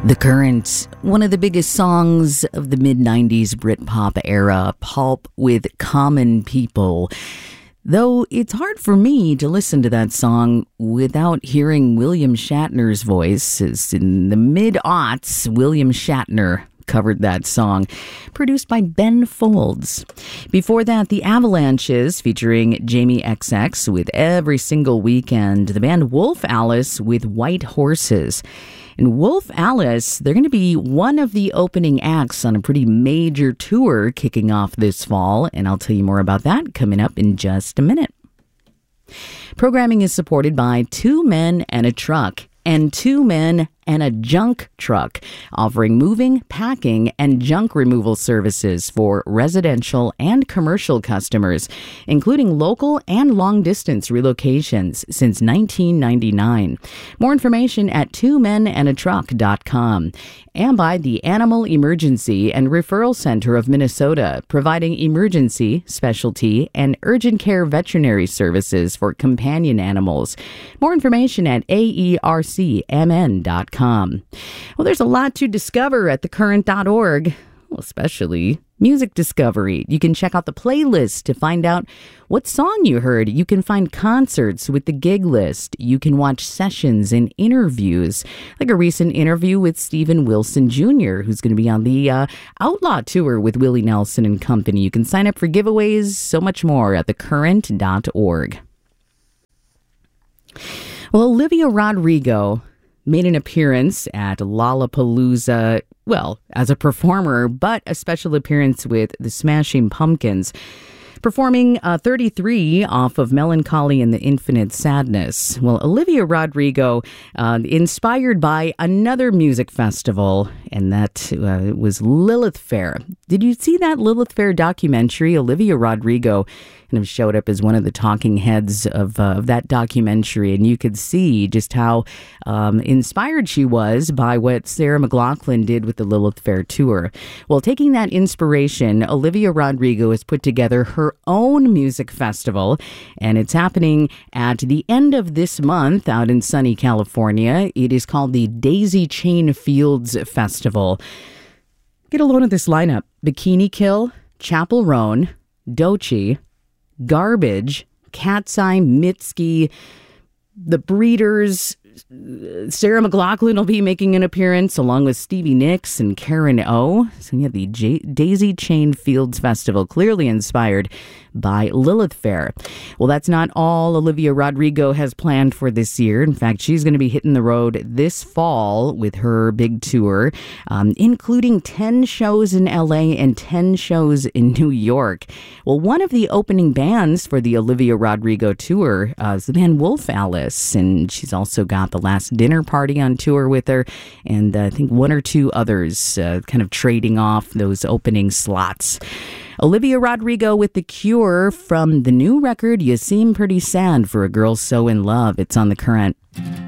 The Current, one of the biggest songs of the mid-90s Britpop era, Pulp with Common People. Though it's hard for me to listen to that song without hearing William Shatner's voice, as in the mid-aughts, William Shatner covered that song, produced by Ben Folds. Before that, the Avalanches, featuring Jamie XX with Every Single Weekend, the band Wolf Alice with White Horses. And Wolf Alice, they're going to be one of the opening acts on a pretty major tour kicking off this fall, and I'll tell you more about that coming up in just a minute. Programming is supported by Two Men and a Truck and Two Men and a Junk Truck, offering moving, packing, and junk removal services for residential and commercial customers, including local and long-distance relocations since 1999. More information at twomenandatruck.com. And by the Animal Emergency and Referral Center of Minnesota, providing emergency, specialty, and urgent care veterinary services for companion animals. More information at aercmn.com. Well, there's a lot to discover at thecurrent.org, especially music discovery. You can check out the playlist to find out what song you heard. You can find concerts with the gig list. You can watch sessions and interviews, like a recent interview with Steven Wilson Jr., who's going to be on the Outlaw Tour with Willie Nelson and company. You can sign up for giveaways, so much more at thecurrent.org. Well, Olivia Rodrigo made an appearance at Lollapalooza, well, as a performer, but a special appearance with the Smashing Pumpkins, performing 33 off of Melancholy and the Infinite Sadness. Well, Olivia Rodrigo, inspired by another music festival, and that was Lilith Fair. Did you see that Lilith Fair documentary? Olivia Rodrigo kind of showed up as one of the talking heads of that documentary, and you could see just how inspired she was by what Sarah McLachlan did with the Lilith Fair tour. Well, taking that inspiration, Olivia Rodrigo has put together her own music festival, and it's happening at the end of this month out in sunny California. It is called the Daisy Chain Fields Festival. Get a load of this lineup: Bikini Kill, Chappell Roan, Doechii, Garbage, Cat's Eye, Mitski, The Breeders. Sarah McLachlan will be making an appearance along with Stevie Nicks and Karen O. So yeah, the Daisy Chain Fields Festival, clearly inspired by Lilith Fair. Well, that's not all Olivia Rodrigo has planned for this year. In fact, she's going to be hitting the road this fall with her big tour, including 10 shows in LA and 10 shows in New York. Well, one of the opening bands for the Olivia Rodrigo tour is the band Wolf Alice, and she's also got The Last Dinner Party on tour with her, and I think one or two others kind of trading off those opening slots. Olivia Rodrigo with The Cure from the new record, You Seem Pretty Sad for a Girl So in Love. It's on The Current.